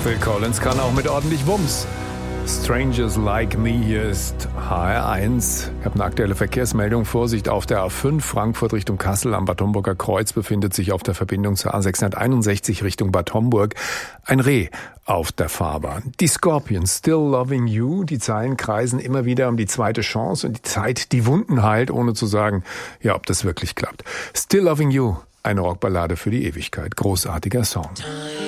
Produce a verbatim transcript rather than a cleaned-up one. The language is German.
Phil Collins kann auch mit ordentlich Wumms. Strangers Like Me, hier ist H R eins. Ich habe eine aktuelle Verkehrsmeldung. Vorsicht auf der A fünf, Frankfurt Richtung Kassel am Bad Homburger Kreuz befindet sich auf der Verbindung zur A sechshunderteinundsechzig Richtung Bad Homburg ein Reh auf der Fahrbahn. Die Scorpions, Still Loving You. Die Zeilen kreisen immer wieder um die zweite Chance und die Zeit, die Wunden heilt, ohne zu sagen, ja, ob das wirklich klappt. Still Loving You, eine Rockballade für die Ewigkeit. Großartiger Song.